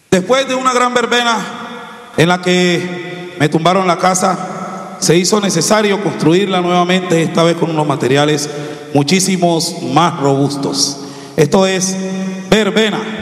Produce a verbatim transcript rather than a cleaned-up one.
Después de una gran verbena en la que me tumbaron la casa, se hizo necesario construirla nuevamente, esta vez con unos materiales muchísimos más robustos. Esto es verbena.